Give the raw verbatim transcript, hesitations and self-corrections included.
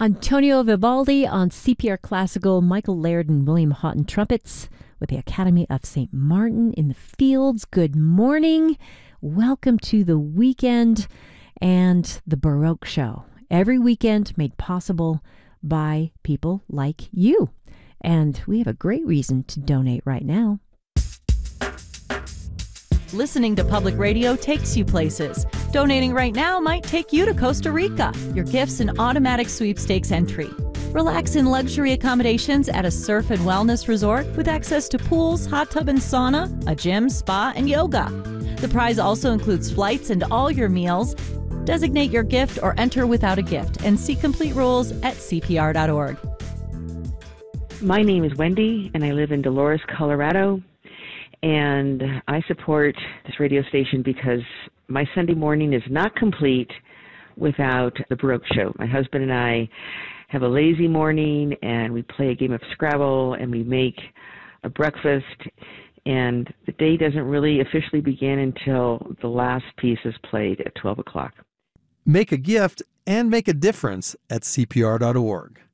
Antonio Vivaldi on C P R Classical, Michael Laird and William Houghton trumpets with the Academy of Saint Martin in the Fields. Good morning. Welcome to the weekend and the Baroque Show. Every weekend made possible by people like you. And we have a great reason to donate right now. Listening to public radio takes you places. Donating right now might take you to Costa Rica. Your gifts an automatic sweepstakes entry. Relax in luxury accommodations at a surf and wellness resort with access to pools, hot tub and sauna, a gym, spa, and yoga. The prize also includes flights and all your meals. Designate your gift or enter without a gift and see complete rules at C P R dot org. My name is Wendy, and I live in Dolores, Colorado. And I support this radio station because my Sunday morning is not complete without the Baroque Show. My husband and I have a lazy morning, and we play a game of Scrabble, and we make a breakfast, and the day doesn't really officially begin until the last piece is played at twelve o'clock. Make a gift and make a difference at C P R dot org.